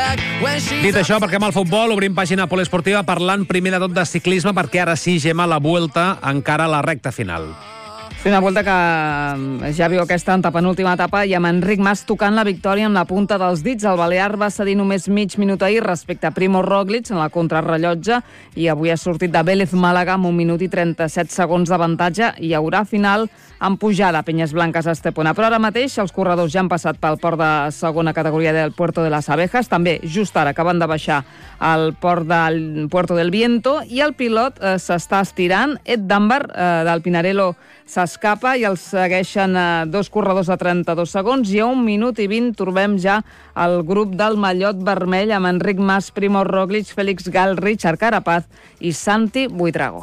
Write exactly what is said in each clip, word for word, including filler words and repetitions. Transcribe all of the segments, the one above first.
Dit això, perquè amb el futbol obrim pàgina poliesportiva parlant primer de tot de ciclisme, perquè ara sí, Gemma, la Vuelta encara a la recta final. Sí, una volta que ja viu aquesta antepenúltima etapa i amb Enric Mas tocant la victòria amb la punta dels dits. El balear va cedir només mig minut ahir respecte a Primo Roglic en la contrarrellotge i avui ha sortit de Vélez Màlaga amb un minut i trenta-set segons d'avantatge i hi haurà final en pujada a Penyes Blanques a Estepona. Però ara mateix els corredors ja han passat pel port de segona categoria del Puerto de las Abejas, també just ara acaben de baixar al port del Puerto del Viento i el pilot eh, s'està estirant. Ed Dunbar eh, del Pinarello s'escapa i els segueixen eh, dos corredors a trenta-dos segons i a un minut i vint trobem ja el grup del mallot vermell amb Enric Mas, Primo Roglic, Félix Gal, Richard Carapaz i Santi Buitrago.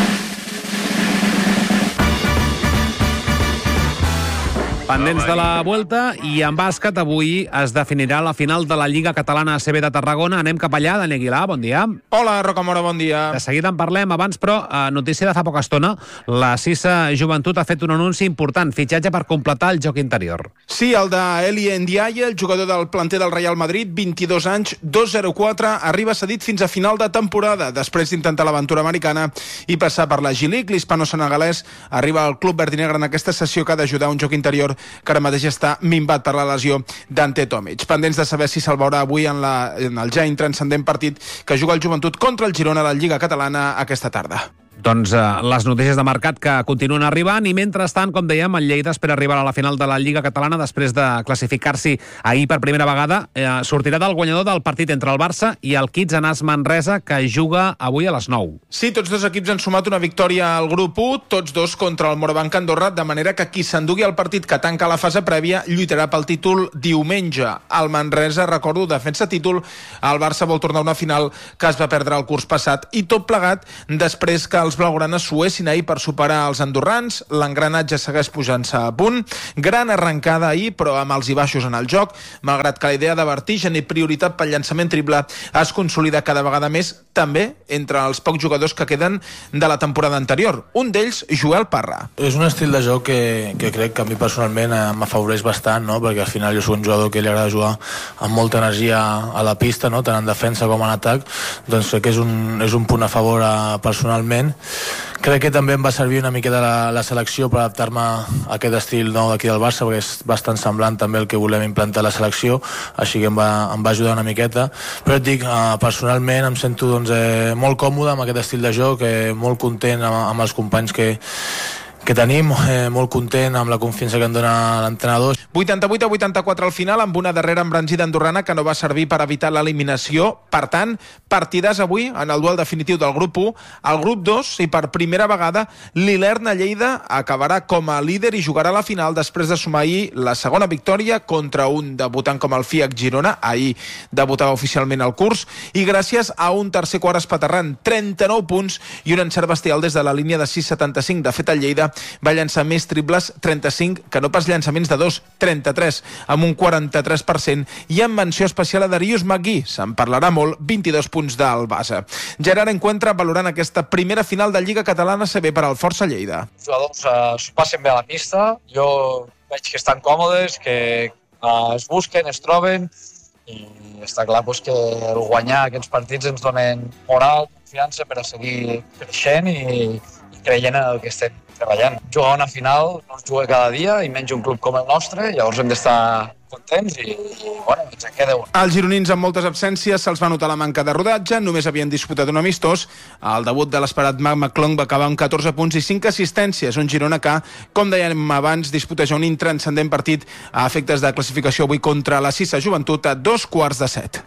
Pendents de la Vuelta i en bàsquet avui es definirà la final de la Lliga Catalana A C B de Tarragona. Anem cap allà. Dani Aguilar, bon dia. Hola, Rocamora, bon dia. De seguida en parlem. Abans, però, eh, notícia de fa poca estona. La Sisa Joventut ha fet un anunci important, fitxatge per completar el joc interior. Sí, el d'Eli Ndiaye, el jugador del planter del Real Madrid, vint-i-dos anys, dos zero quatre, arriba cedit fins a final de temporada. Després d'intentar l'aventura americana i passar per la G-League, l'hispano-senegalès arriba al club verdinegre en aquesta sessió que ha d'ajudar un joc interior que ara mateix està minvat per la lesió d'Ante Tomic. Pendents de saber si se'l veurà avui en, la, en el ja intranscendent partit que juga el Joventut contra el Girona a la Lliga Catalana aquesta tarda. Doncs eh, les notícies de mercat que continuen arribant i mentrestant, com dèiem, el Lleida espera arribar a la final de la Lliga Catalana després de classificar-s'hi ahir per primera vegada. Eh, sortirà del guanyador del partit entre el Barça i el Kids Anas Manresa, que juga avui a les nou. Sí, tots dos equips han sumat una victòria al grup u, tots dos contra el Morabanc Andorra, de manera que qui s'endugui el partit que tanca la fase prèvia lluitarà pel títol diumenge. El Manresa, recordo, defensa títol, el Barça vol tornar a una final que es va perdre el curs passat i tot plegat després que els blaugranes suessin ahir per superar els andorrans. L'engranatge segueix pujant-se a punt. Gran arrencada ahir, però amb els i baixos en el joc, malgrat que la idea de vertigen i prioritat pel llançament triple es consolida cada vegada més, també entre els pocs jugadors que queden de la temporada anterior. Un d'ells, Joel Parra. És un estil de joc que, que crec que a mi personalment m'afavoreix bastant, no? Perquè al final jo soc un jugador que li agrada jugar amb molta energia a la pista, no? Tant en defensa com en atac, doncs crec que és un, és un punt a favor a, personalment. Crec que també em va servir una miqueta la, la selecció per adaptar-me a aquest estil nou d'aquí del Barça, perquè és bastant semblant també el que volem implantar a la selecció, així que em va, em va ajudar una miqueta. Però et dic, eh, personalment em sento doncs, eh, molt còmode amb aquest estil de joc, eh, molt content amb, amb els companys que que tenim, eh, molt content amb la confiança que em dona l'entrenador. vuitanta-vuit a vuitanta-quatre al final, amb una darrera embranzida andorrana que no va servir per evitar l'eliminació. Per tant, partidàs avui en el duel definitiu del grup u. Al grup dos, i per primera vegada, l'Ilerna Lleida acabarà com a líder i jugarà la final després de sumar ahir la segona victòria contra un debutant com el F I A C Girona. Ahir debutava oficialment el curs i gràcies a un tercer quart espaterrant, trenta-nou punts i un encert bestial des de la línia de sis setanta-cinc. De fet, el Lleida va llançar més triples, trenta-cinc, que no pas llançaments de dos, trenta-tres, amb un quaranta-tres per cent, i amb menció especial a Darius McGee. Se'n parlarà molt, vint-i-dos punts del base. Gerard Encuentra valorant aquesta primera final de Lliga Catalana C B per al Força Lleida. Els jugadors uh, s'ho passen bé a la pista, jo veig que estan còmodes, que uh, es busquen, es troben, i està clar pues, que el guanyar aquests partits ens donen moral, confiança per a seguir creixent i, i creient en el que estem treballant. Jugar una final no es juga cada dia i menys un club com el nostre, llavors hem d'estar contents i, i bueno, ens en queda un. Els gironins amb moltes absències se'ls va notar la manca de rodatge, només havien disputat un amistós. El debut de l'esperat Marc McClung va acabar amb catorze punts i cinc assistències, un Girona que, com dèiem abans, disputeja un intranscendent partit a efectes de classificació avui contra la Sisa Joventut a dos quarts de set.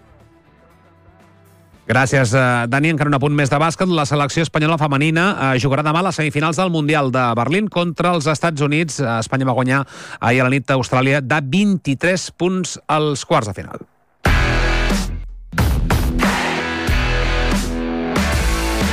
Gràcies, Dani. Encara un apunt més de bàsquet. La selecció espanyola femenina jugarà demà a les semifinals del Mundial de Berlín contra els Estats Units. Espanya va guanyar ahir a la nit a Austràlia de vint-i-tres punts als quarts de final.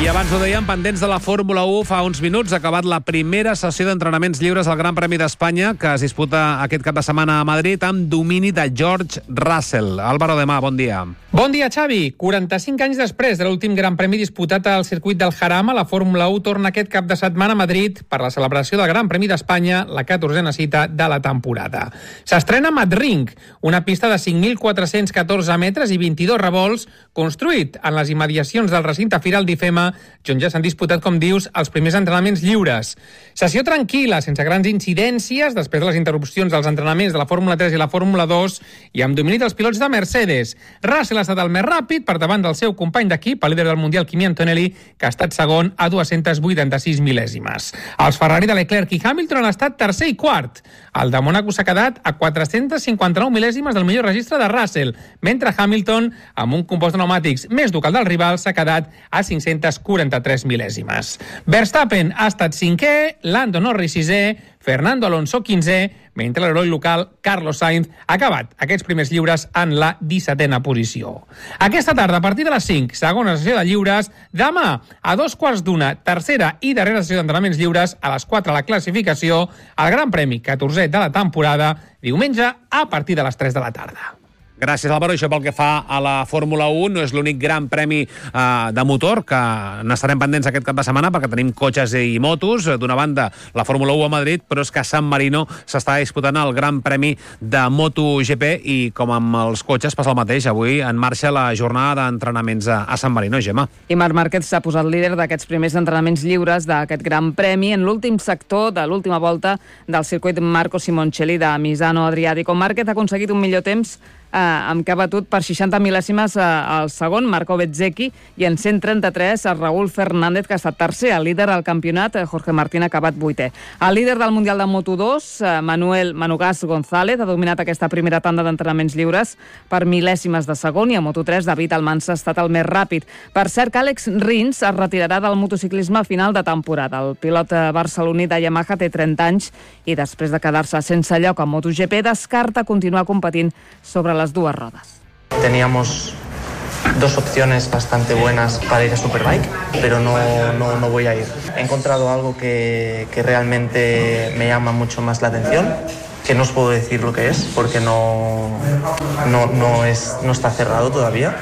I abans ho dèiem, pendents de la Fórmula u, fa uns minuts ha acabat la primera sessió d'entrenaments lliures al Gran Premi d'Espanya, que es disputa aquest cap de setmana a Madrid, amb domini de George Russell. Álvaro Demà, bon dia. Bon dia, Xavi. quaranta-cinc anys després de l'últim Gran Premi disputat al circuit del Jarama, la Fórmula u torna aquest cap de setmana a Madrid per la celebració del Gran Premi d'Espanya, la catorzena cita de la temporada. S'estrena Madring, una pista de cinc mil quatre-cents catorze metres i vint-i-dos revolts, construït en les immediacions del recinte Firal d'Ifema, on ja s'han disputat, com dius, els primers entrenaments lliures. Sessió tranquil·la, sense grans incidències, després de les interrupcions dels entrenaments de la Fórmula tres i la Fórmula dos, i amb domini dels pilots de Mercedes. Russell ha estat el més ràpid per davant del seu company d'equip, el líder del Mundial, Kimi Antonelli, que ha estat segon a dues-centes vuitanta-sis mil·lèsimes. Els Ferrari de Leclerc i Hamilton han estat tercer i quart. El de Mónaco s'ha quedat a quatre-centes cinquanta-nou mil·lèsimes del millor registre de Russell, mentre Hamilton, amb un compost de pneumàtics més dur que el del rival, s'ha quedat a cinc-centes quaranta-tres mil·lèsimes. Verstappen ha estat cinquè, Lando Norris sisè, Fernando Alonso quinzè, mentre l'heroi local Carlos Sainz ha acabat aquests primers lliures en la dissetena posició. Aquesta tarda, a partir de les cinc, segona sessió de lliures, demà, a dos quarts d'una, tercera i darrera sessió d'entrenaments lliures, a les quatre la classificació, el Gran Premi catorzè de la temporada, diumenge a partir de les tres de la tarda. Gràcies, Álvaro. Això pel que fa a la Fórmula u, no és l'únic gran premi eh, de motor que n'estarem pendents aquest cap de setmana, perquè tenim cotxes i motos. D'una banda, la Fórmula u a Madrid, però és que a San Marino s'està disputant el gran premi de MotoGP i, com amb els cotxes, passa el mateix. Avui en marxa la jornada d'entrenaments a, a San Marino, Gemma. I Marc Márquez s'ha posat líder d'aquests primers entrenaments lliures d'aquest gran premi en l'últim sector de l'última volta del circuit Marco Simoncelli de Misano Adriàtico. Márquez ha aconseguit un millor temps Eh, amb què ha batut per seixanta mil·lèsimes eh, el segon, Marco Bezzecchi, i en cent trenta-tres el Raúl Fernández, que ha estat tercer. El líder del campionat, eh, Jorge Martín, ha acabat vuitè. El líder del Mundial de Moto dos, eh, Manuel Manugas González, ha dominat aquesta primera tanda d'entrenaments lliures per mil·lèsimes de segon, i a Moto tres David Almansa ha estat el més ràpid. Per cert, que Àlex Rins es retirarà del motociclisme a final de temporada. El pilot barceloní de Yamaha té trenta anys i després de quedar-se sense lloc a MotoGP descarta continuar competint sobre la las dos rodas. Teníamos dos opciones bastante buenas para ir a Superbike, pero no, no, no voy a ir. He encontrado algo que, que realmente me llama mucho más la atención, que no os puedo decir lo que es, porque no, no, no, es, no está cerrado todavía.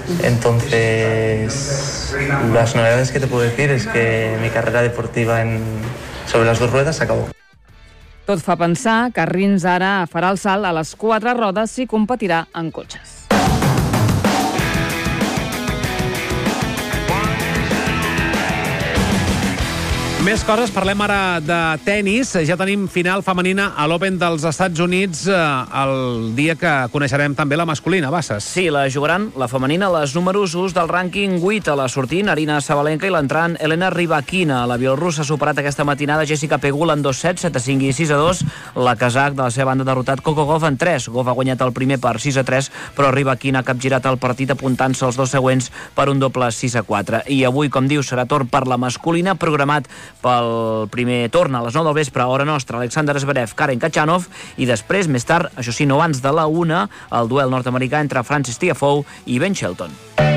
Entonces, las novedades que te puedo decir es que mi carrera deportiva en, sobre las dos ruedas se acabó. Tot fa pensar que Rins ara farà el salt a les quatre rodes i competirà en cotxes. Més coses, parlem ara de tennis. Ja tenim final femenina a l'Open dels Estats Units eh, el dia que coneixerem també la masculina, Bassas. Sí, la jugaran la femenina les números uns del rànquing vuit, a la sortint Arina Sabalenka i l'entrant Elena Rybakina. La bielorrussa ha superat aquesta matinada Jessica Pegula en dos sets, set a cinc i sis a dos. La kazakh de la seva banda ha derrotat Coco Gauff en tres. Gauff ha guanyat el primer per sis a tres, però Rybakina ha capgirat el partit apuntant-se els dos següents per un doble sis a quatre. I avui, com diu, serà torn per la masculina, programat pel primer torn a les nou del vespre, hora nostra, Alexander Zverev, Karen Khachanov, i després, més tard, això sí, no abans de la una, el duel nord-americà entre Francis Tiafoe i Ben Shelton.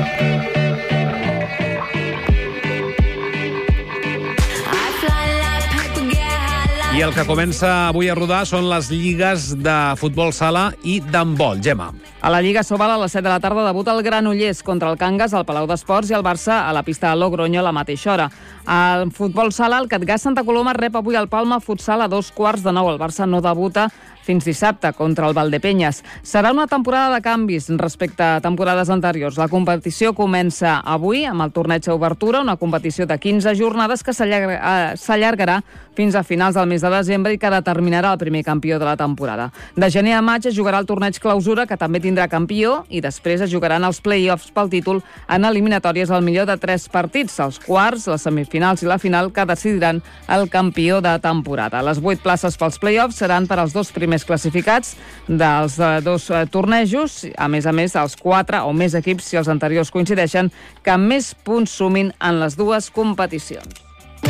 I el que comença avui a rodar són les lligues de futbol sala i d'handbol. Gemma. A la Lliga Sobal, a les set de la tarda, debuta el Granollers contra el Cangas al Palau d'Esports i el Barça a la pista de Logroño a la mateixa hora. Al futbol sala, el Catgàs Santa Coloma rep avui el Palma Futsal a dos quarts de nou. El Barça no debuta fins dissabte contra el Valdepenyes. Serà una temporada de canvis respecte a temporades anteriors. La competició comença avui amb el torneig d'obertura, una competició de quinze jornades que s'allargarà fins a finals del mes de desembre i que determinarà el primer campió de la temporada. De gener a maig es jugarà el torneig clausura, que també tindrà campió, i després es jugaran els play-offs pel títol en eliminatòries al millor de tres partits, els quarts, les semifinals i la final, que decidiran el campió de temporada. Les vuit places pels play-offs seran per als dos primers classificats dels dos tornejos, a més a més els quatre o més equips, si els anteriors coincideixen, que més punts sumin en les dues competicions.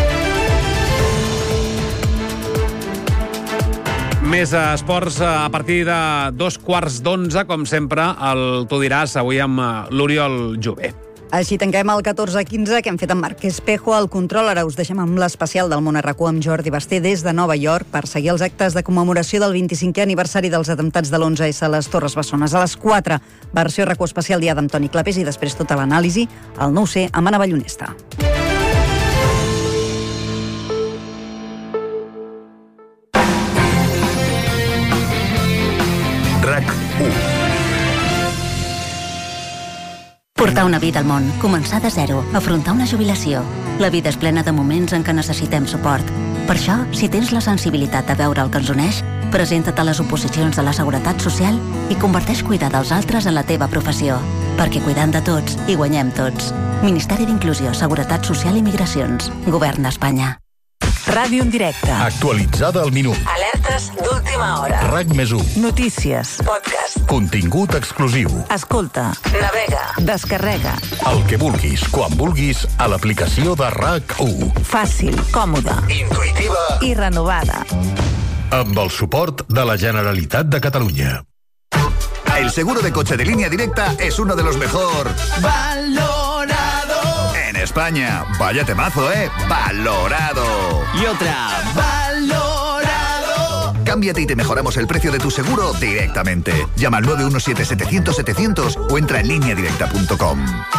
Més esports a partir de dos quarts d'onze, com sempre, el Tu diràs, avui amb l'Oriol Jové. Així tanquem el catorze quinze que hem fet amb Marc Espejo al control. Ara us deixem amb l'especial del Món R Q amb Jordi Basté des de Nova York per seguir els actes de commemoració del vint-i-cinquè aniversari dels atemptats de l'onze essa a les Torres Bessones. A les quatre, versió R Q especial dia d'Antoni Clapés i després tota l'anàlisi al nou ce amb Anna Ballonesta. RAC u. Portar una vida al món, començar de zero, afrontar una jubilació. La vida és plena de moments en què necessitem suport. Per això, si tens la sensibilitat de veure el que ens uneix, presenta't a les oposicions de la Seguretat Social i converteix cuidar dels altres en la teva professió. Perquè cuidant de tots, hi guanyem tots. Ministeri d'Inclusió, Seguretat Social i Migracions. Govern d'Espanya. Ràdio en directe. Actualitzada al minut. Alertes d'última hora. RAC més u. Notícies. Podcast. Contingut exclusiu. Escolta. Navega. Descarrega. El que vulguis, quan vulguis, a l'aplicació de RAC u. Fàcil, còmoda, intuïtiva i renovada. Amb el suport de la Generalitat de Catalunya. El seguro de coche de Línea Directa es uno de los mejor valorado en España. Vaya temazo, ¿eh? Valorado. Y otra. Valorado. Cámbiate y te mejoramos el precio de tu seguro directamente. Llama al nueve uno siete, setecientos, setecientos o entra en línea directa punto com.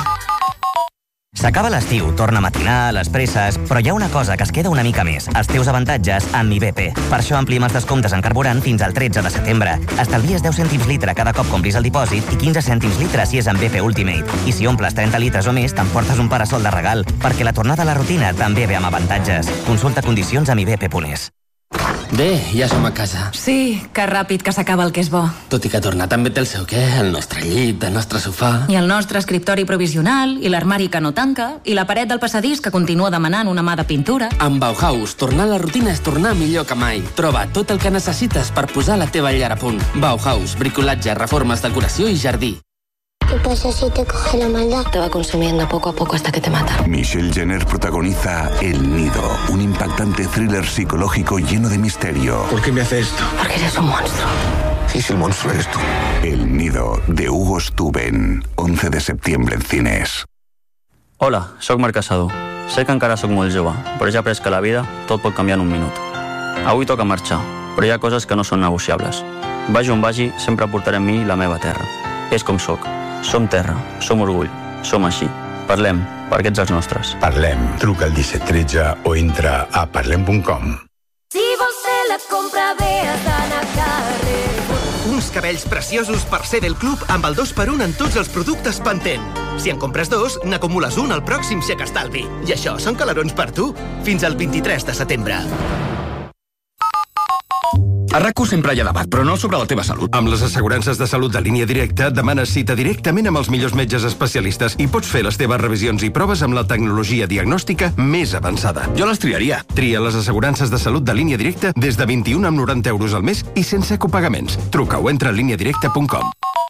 S'acaba l'estiu, torna a matinar, les presses, però hi ha una cosa que es queda una mica més, els teus avantatges amb I B P. Per això ampliem els descomptes en carburant fins al tretze de setembre. Estalvies deu cèntims litre cada cop compris el dipòsit i quinze cèntims litre si és amb B P Ultimate. I si omples trenta litres o més, t'emportes un parasol de regal, perquè la tornada a la rutina també ve amb avantatges. Consulta condicions amb i b p punt es. Bé, ja som a casa. Sí, que ràpid que s'acaba el que és bo. Tot i que tornar també té el seu què, el nostre llit, el nostre sofà... I el nostre escriptori provisional, i l'armari que no tanca, i la paret del passadís que continua demanant una mà de pintura. Amb Bauhaus, tornar a la rutina és tornar millor que mai. Troba tot el que necessites per posar la teva llar a punt. Bauhaus, bricolatge, reformes, decoració i jardí. ¿Qué pasa si te coge la maldad? Te va consumiendo poco a poco hasta que te mata. Michelle Jenner protagoniza El Nido, un impactante thriller psicológico lleno de misterio. ¿Por qué me hace esto? Porque eres un monstruo. ¿Y si el monstruo eres tú? El Nido, de Hugo Stuben, once de septiembre en cines. Hola, sóc Marc Casado. Sé que encara sóc molt jove, però ja he après que la vida tot pot canviar en un minut. Avui toca marxar, però hi ha coses que no són negociables. Vagi on vagi, sempre portaré amb mi la meva terra. És com sóc. Som terra, som orgull, som així. Parlem, perquè ets els nostres. Parlem, truca al disset tretze o entra a parlem punt com. Si vols fer la compra bé has d'anar a Carrefour. Uns cabells preciosos per ser del club amb el dos per un en tots els productes Pantene. Si en compres dos, n'acumules un al pròxim xec estalvi. I això són calarons per tu. Fins al vint-i-tres de setembre. A RAC u sempre hi ha debat, però no sobre la teva salut. Amb les assegurances de salut de Línia Directa, demanes cita directament amb els millors metges especialistes i pots fer les teves revisions i proves amb la tecnologia diagnòstica més avançada. Jo les triaria. Tria les assegurances de salut de Línia Directa des de vint-i-un amb noranta euros al mes i sense copagaments. Truca o entra a línia directa punt com.